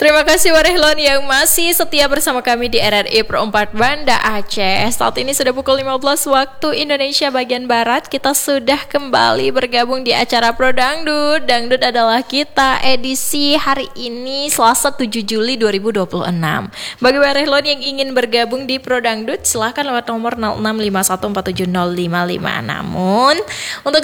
Terima kasih Warehlon yang masih setia bersama kami di RRI Pro 4 Banda Aceh. Saat ini sudah pukul 15 waktu Indonesia bagian Barat. Kita sudah kembali bergabung di acara Pro Dangdut. Dangdut adalah kita edisi hari ini Selasa 7 Juli 2026. Bagi Warehlon yang ingin bergabung di Pro Dangdut, silahkan lewat nomor 0651470555. Namun untuk